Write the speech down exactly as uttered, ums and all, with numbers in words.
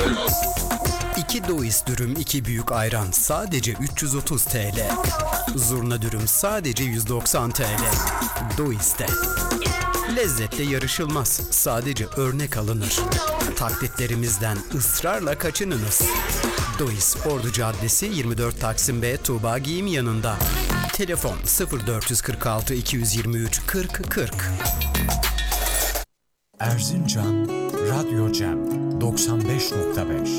İki Dois dürüm, iki büyük ayran sadece üç yüz otuz T L. Zurna dürüm sadece yüz doksan T L. Dois'te. Lezzette yarışılmaz, sadece örnek alınır. Taklitlerimizden ısrarla kaçınınız. Dois, Ordu Caddesi yirmi dört Taksim B, Tuğba Giyim yanında. Telefon sıfır dört kırk altı iki yüz yirmi üç kırk kırk. Erzincan Radyo Cem doksan beş nokta beş.